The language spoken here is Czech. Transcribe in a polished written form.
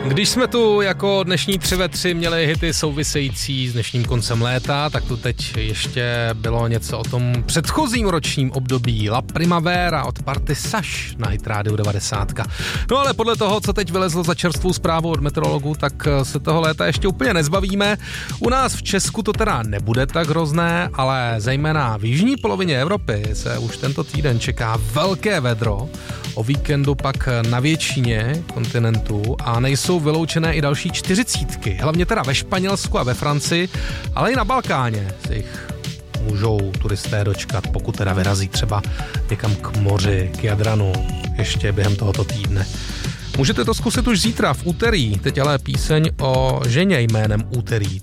Když jsme tu jako dnešní 3 ve 3 měli hity související s dnešním koncem léta, tak tu teď ještě bylo něco o tom předchozím ročním období. La Primavera od Party Saš na Hit Radio 90. No ale podle toho, co teď vylezlo za čerstvou zprávu od meteorologů, tak se toho léta ještě úplně nezbavíme. U nás v Česku to teda nebude tak hrozné, ale zejména v jižní polovině Evropy se už tento týden čeká velké vedro. O víkendu pak na většině kontinentu a nejsou vyloučené i další 40. Hlavně teda ve Španělsku a ve Francii, ale i na Balkáně se jich můžou turisté dočkat, pokud teda vyrazí třeba někam k moři, k Jadranu ještě během tohoto týdne. Můžete to zkusit už zítra v úterý, teď ale píseň o ženě jménem Úterý.